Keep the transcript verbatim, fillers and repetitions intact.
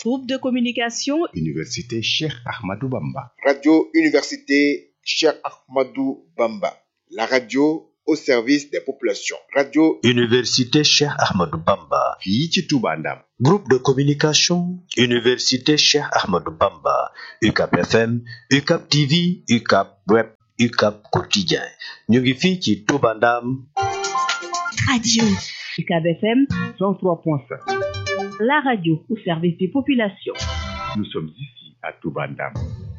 Groupe de communication Université Cheikh Ahmadou Bamba. Radio Université Cheikh Ahmadou Bamba. La radio au service des populations. Radio Université Cheikh Ahmadou Bamba. fii ci Touba Ndam. Groupe de communication Université Cheikh Ahmadou Bamba. U C A P F M, U C A P T V, U C A P Web, U C A P Quotidien. ñu ngi fii ci Touba Ndam. Radio U C A B F M cent trois point cinq. la radio au service des populations. Nous sommes ici à Touba Ndam.